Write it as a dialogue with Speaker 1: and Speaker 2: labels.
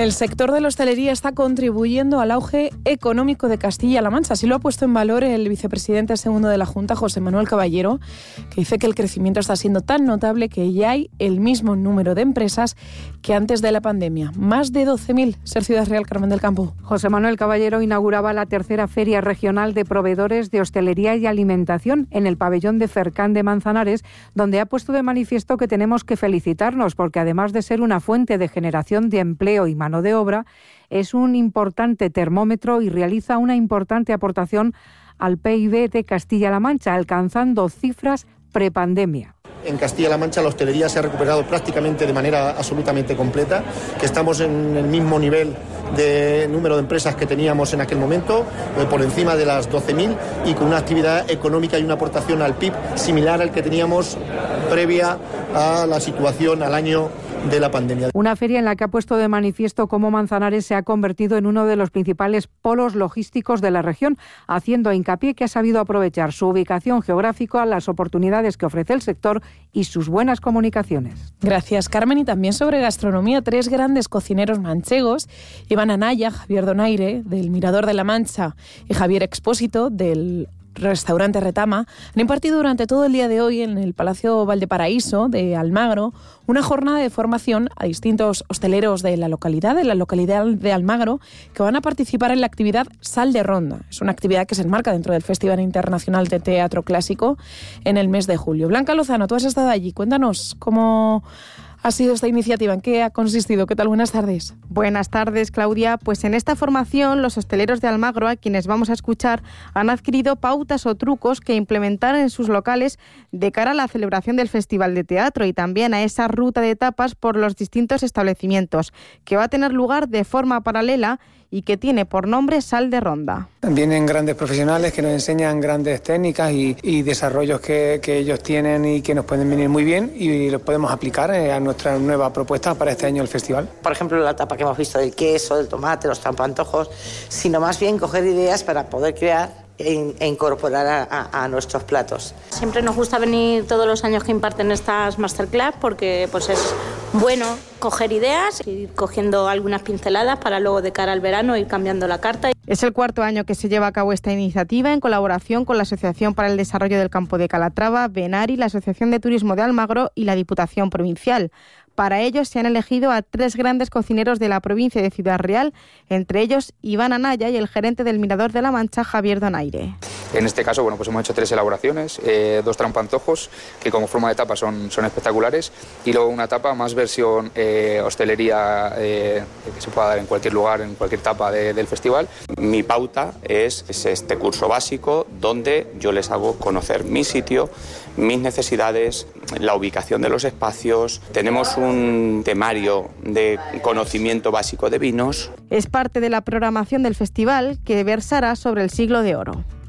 Speaker 1: El sector de la hostelería está contribuyendo al auge económico de Castilla-La Mancha. Así lo ha puesto en valor el vicepresidente segundo de la Junta, José Manuel Caballero, que dice que el crecimiento está siendo tan notable que ya hay el mismo número de empresas que antes de la pandemia. Más de 12.000. Ser Ciudad Real, Carmen del Campo.
Speaker 2: José Manuel Caballero inauguraba la tercera Feria Regional de Proveedores de Hostelería y Alimentación en el pabellón de Fercán de Manzanares, donde ha puesto de manifiesto que tenemos que felicitarnos porque además de ser una fuente de generación de empleo y mano de obra, es un importante termómetro y realiza una importante aportación al PIB de Castilla-La Mancha, alcanzando cifras prepandemia.
Speaker 3: En Castilla-La Mancha la hostelería se ha recuperado prácticamente de manera absolutamente completa, que estamos en el mismo nivel de número de empresas que teníamos en aquel momento, por encima de las 12.000 y con una actividad económica y una aportación al PIB similar al que teníamos previa a la situación al año de la pandemia.
Speaker 2: Una feria en la que ha puesto de manifiesto cómo Manzanares se ha convertido en uno de los principales polos logísticos de la región, haciendo hincapié que ha sabido aprovechar su ubicación geográfica, las oportunidades que ofrece el sector y sus buenas comunicaciones.
Speaker 1: Gracias, Carmen. Y también sobre gastronomía, 3 grandes cocineros manchegos, Iván Anaya, Javier Donaire, del Mirador de la Mancha, y Javier Expósito, del Restaurante Retama, han impartido durante todo el día de hoy en el Palacio Valdeparaíso de Almagro una jornada de formación a distintos hosteleros de la localidad de Almagro, que van a participar en la actividad Sal de Ronda. Es una actividad que se enmarca dentro del Festival Internacional de Teatro Clásico en el mes de julio. Blanca Lozano, tú has estado allí. Cuéntanos cómo ha sido esta iniciativa, ¿en qué ha consistido? ¿Qué tal? Buenas tardes.
Speaker 4: Buenas tardes, Claudia. Pues en esta formación los hosteleros de Almagro, a quienes vamos a escuchar, han adquirido pautas o trucos que implementar en sus locales de cara a la celebración del Festival de Teatro y también a esa ruta de tapas por los distintos establecimientos, que va a tener lugar de forma paralela y que tiene por nombre Sal de Ronda.
Speaker 5: Vienen grandes profesionales que nos enseñan grandes técnicas y desarrollos que ellos tienen y que nos pueden venir muy bien y los podemos aplicar a nuestra nueva propuesta para este año del festival.
Speaker 6: Por ejemplo, la tapa que hemos visto del queso, del tomate, los trampantojos, sino más bien coger ideas para poder crear e incorporar a nuestros platos.
Speaker 7: Siempre nos gusta venir todos los años que imparten estas masterclass porque pues es bueno coger ideas, ir cogiendo algunas pinceladas para luego de cara al verano ir cambiando la carta.
Speaker 4: Es el 4º año que se lleva a cabo esta iniciativa en colaboración con la Asociación para el Desarrollo del Campo de Calatrava, Benari, la Asociación de Turismo de Almagro y la Diputación Provincial. Para ello se han elegido a 3 grandes cocineros de la provincia de Ciudad Real, entre ellos Iván Anaya y el gerente del Mirador de la Mancha, Javier Donaire.
Speaker 8: En este caso, pues hemos hecho 3 elaboraciones, 2 trampantojos, que como forma de tapa son espectaculares, y luego una tapa más versión hostelería que se pueda dar en cualquier lugar, en cualquier tapa del festival.
Speaker 9: Mi pauta es este curso básico donde yo les hago conocer mi sitio, mis necesidades, la ubicación de los espacios. Tenemos un temario de conocimiento básico de vinos.
Speaker 4: Es parte de la programación del festival que versará sobre el Siglo de Oro.